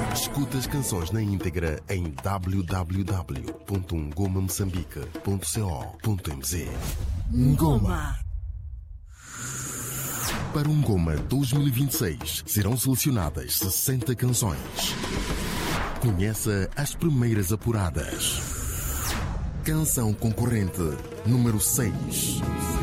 Escuta as canções na íntegra em www.ngomamoçambique.co.mz. Ngoma. Para o Ngoma 2026 serão selecionadas 60 canções. Conheça as primeiras apuradas. Canção concorrente número 6.